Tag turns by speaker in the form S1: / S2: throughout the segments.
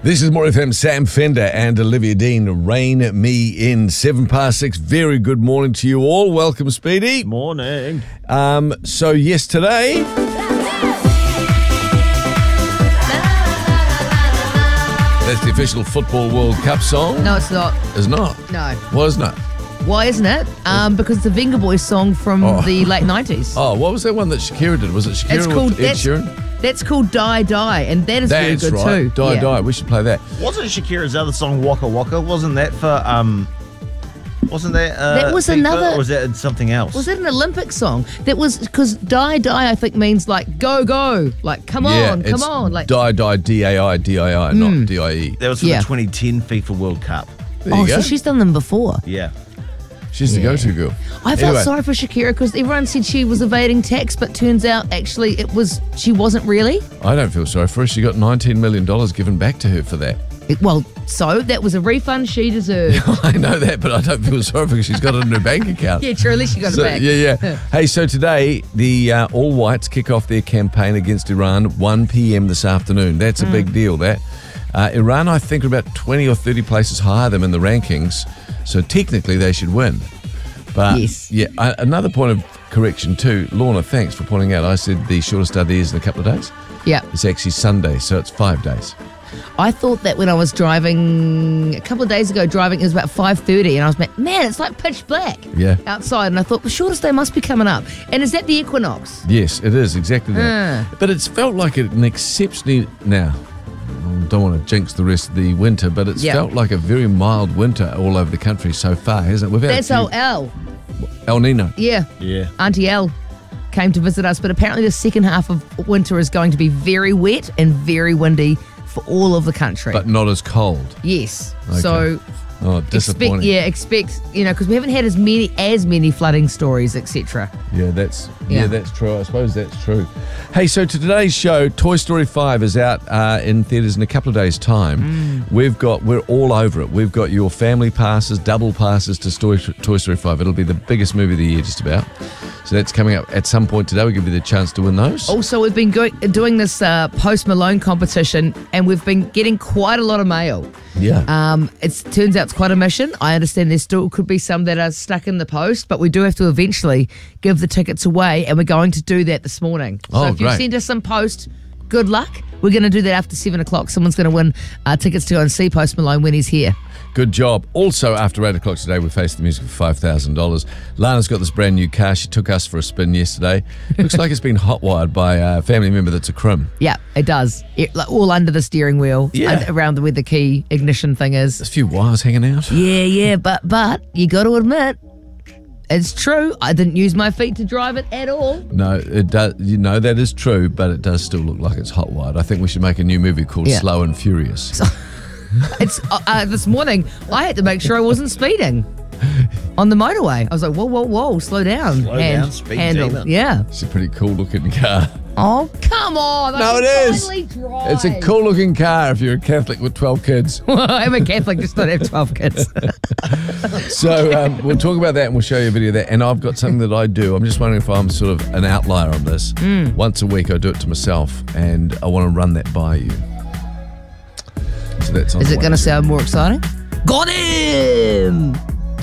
S1: This is More FM, Sam Fender and Olivia Dean. Rain me in. 6:07. Very good morning to you all. Welcome, Speedy.
S2: Morning.
S1: So yes, today... That's the official Football World Cup song.
S3: No, it's not.
S1: It's not?
S3: No.
S1: Why isn't it?
S3: Why isn't it? Because it's a Venga Boys song from the late 90s.
S1: Oh, what was that one that Shakira did? Was it Shakira with Ed Sheeran?
S3: That's called Die Die, and that is very good too.
S1: Die Die. We should play that.
S2: Wasn't Shakira's other song Waka Waka? Wasn't that for Wasn't that
S3: that was
S2: FIFA,
S3: another,
S2: or was that something else?
S3: Was it an Olympic song? That was because Die Die I think means like go go, like come on, like
S1: Die Die D-A-I, not D-I-E.
S2: That was for the 2010 FIFA World Cup.
S1: There you go.
S3: So she's done them before.
S2: Yeah.
S1: She's the go-to girl.
S3: I felt sorry for Shakira because everyone said she was evading tax, but turns out actually she wasn't really.
S1: I don't feel sorry for her. She got $19 million given back to her for that.
S3: So that was a refund she deserved.
S1: I know that, but I don't feel sorry for her. She's got it in her bank account.
S3: Yeah, true. At least she got it back.
S1: Yeah. Hey, so today the All Whites kick off their campaign against Iran 1 p.m. this afternoon. That's a big deal, that. Iran, I think, are about 20 or 30 places higher than them in the rankings, so technically they should win. But another point of correction too, Lorna, thanks for pointing out. I said the shortest day is in a couple of days.
S3: Yeah.
S1: It's actually Sunday, so it's 5 days.
S3: I thought that when I was driving a couple of days ago, it was about 5:30, and I was like, man, it's like pitch black outside. And I thought, the shortest day must be coming up. And is that the equinox?
S1: Yes, it is, exactly that. But it's felt like an exceptionally, now, I don't want to jinx the rest of the winter, but it's felt like a very mild winter all over the country so far, hasn't it?
S3: That's El
S1: Nino.
S3: Yeah. Auntie El came to visit us, but apparently the second half of winter is going to be very wet and very windy for all of the country.
S1: But not as cold.
S3: Yes.
S1: Okay.
S3: So
S1: disappointing.
S3: Expect, because we haven't had as many flooding stories, etc.
S1: Yeah, that's true. I suppose that's true. Hey, so to today's show, Toy Story 5 is out in theatres in a couple of days' time. We're all over it. We've got your family passes, double passes to Toy Story 5. It'll be the biggest movie of the year, just about. So that's coming up at some point today. We'll give you the chance to win those.
S3: Also, we've been doing this Post Malone competition, and we've been getting quite a lot of mail.
S1: Yeah.
S3: It turns out it's quite a mission. I understand there still could be some that are stuck in the post, but we do have to eventually give the tickets away, and we're going to do that this morning. So if you send us some post, good luck. We're going to do that after 7 o'clock. Someone's going to win tickets to go and see Post Malone when he's here.
S1: Good job. Also, after 8 o'clock today, we Face the Music for $5,000. Lana's got this brand new car. She took us for a spin yesterday. Looks like it's been hotwired by a family member that's a crim.
S3: Yeah, it does. All under the steering wheel, around where the key ignition thing is.
S1: There's a few wires hanging out.
S3: Yeah, but you got to admit, it's true. I didn't use my feet to drive it at all.
S1: No, it does. That is true, but it does still look like it's hotwired. I think we should make a new movie called Slow and Furious.
S3: It's this morning I had to make sure I wasn't speeding on the motorway. I was like, whoa, slow down.
S2: Speed
S3: handle.
S2: demon.
S3: Yeah.
S1: It's a pretty cool looking car.
S3: Oh, come on.
S1: No, it is.
S3: Drive.
S1: It's a cool looking car if you're a Catholic with 12 kids.
S3: I'm a Catholic, just don't have 12 kids.
S1: So we'll talk about that and we'll show you a video of that. And I've got something that I do. I'm just wondering if I'm sort of an outlier on this. Once a week I do it to myself, and I want to run that by you. So that's
S3: Is it going to sound more exciting? Got him!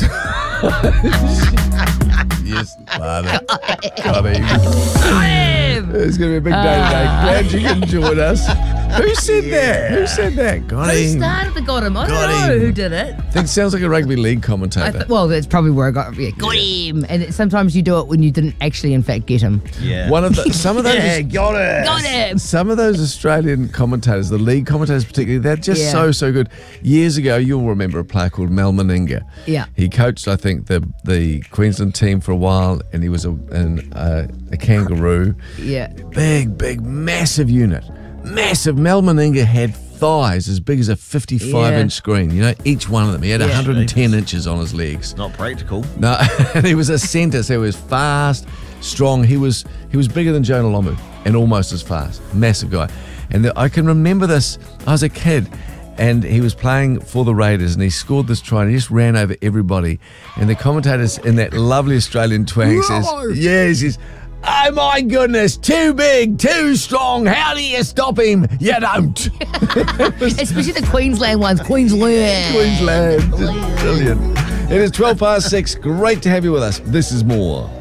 S1: Yes, Lana. Got him. It's going to be a big day today. Glad you can join us. Who said that? Who said that? Got
S3: Who
S1: him.
S3: started the got him? I don't know who did it.
S1: I think it sounds like a rugby league commentator.
S3: Well, that's probably where I got him. And sometimes you do it when you didn't actually, in fact, get him.
S2: Yeah.
S1: Some of those.
S2: got it.
S3: Got him.
S1: Some of those Australian commentators, the league commentators particularly, they're just so good. Years ago, you'll remember a player called Mel Meninga.
S3: Yeah.
S1: He coached, I think, the Queensland team for a while, and he was a kangaroo.
S3: Yeah.
S1: Big, massive unit. Massive. Mel Meninga had thighs as big as a 55-inch screen. Each one of them. He had 110 inches on his legs.
S2: Not practical.
S1: No, and he was a centre, so he was fast, strong. He was bigger than Jonah Lomu and almost as fast. Massive guy. And I can remember this. I was a kid, and he was playing for the Raiders, and he scored this try, and he just ran over everybody. And the commentators in that lovely Australian twang says, he says, Oh my goodness, too big, too strong. How do you stop him? You don't.
S3: Especially the Queensland ones. Queensland.
S1: Just brilliant. It is 6:12. Great to have you with us. This is more.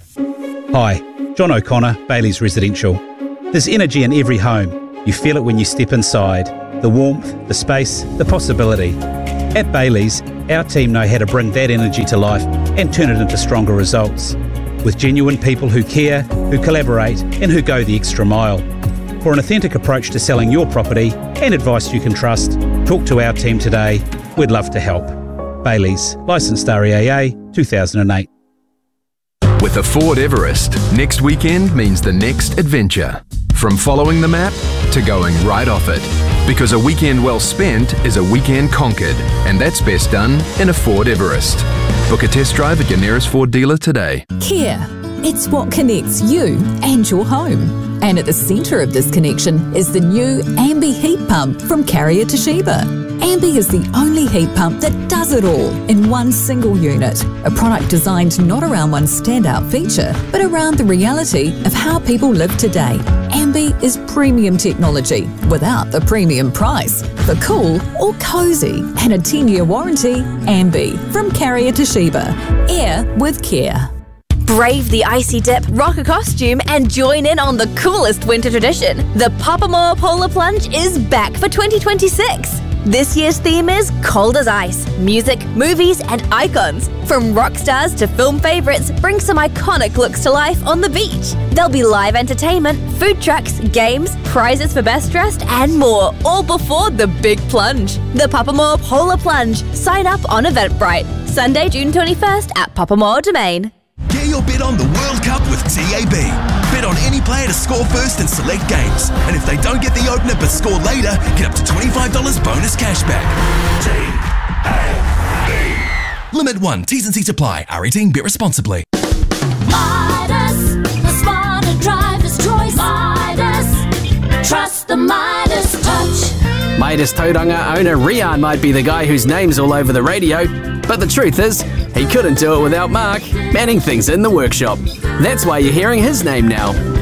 S4: Hi, John O'Connor, Bailey's Residential. There's energy in every home. You feel it when you step inside. The warmth, the space, the possibility. At Bailey's, our team know how to bring that energy to life and turn it into stronger results. With genuine people who care, who collaborate, and who go the extra mile. For an authentic approach to selling your property and advice you can trust, talk to our team today. We'd love to help. Bailey's, licensed REAA 2008.
S5: With a Ford Everest, next weekend means the next adventure. From following the map to going right off it. Because a weekend well spent is a weekend conquered, and that's best done in a Ford Everest. Book a test drive at your nearest Ford dealer today.
S6: Care. It's what connects you and your home. And at the centre of this connection is the new Ambi heat pump from Carrier Toshiba. Ambi is the only heat pump that does it all in one single unit. A product designed not around one standout feature, but around the reality of how people live today. Ambi is premium technology without the premium price. For cool or cosy and a 10-year warranty, Ambi from Carrier Toshiba. Air with care.
S7: Brave the icy dip, rock a costume, and join in on the coolest winter tradition. The Papamoa Polar Plunge is back for 2026. This year's theme is cold as ice. Music, movies, and icons. From rock stars to film favourites, bring some iconic looks to life on the beach. There'll be live entertainment, food trucks, games, prizes for best dressed, and more, all before the big plunge. The Papamoa Polar Plunge. Sign up on Eventbrite. Sunday, June 21st at Papamoa Domain.
S8: Get your bet on the World Cup with TAB. Bet on any player to score first in select games. And if they don't get the opener but score later, get up to $25 bonus cashback. TAB. Limit 1. T's and C's apply. R18. Bet responsibly.
S9: Midas, the smarter driver's choice. Midas, trust the Midas touch.
S10: Midas Tauranga owner Rian might be the guy whose name's all over the radio, but the truth is, he couldn't do it without Mark manning things in the workshop. That's why you're hearing his name now.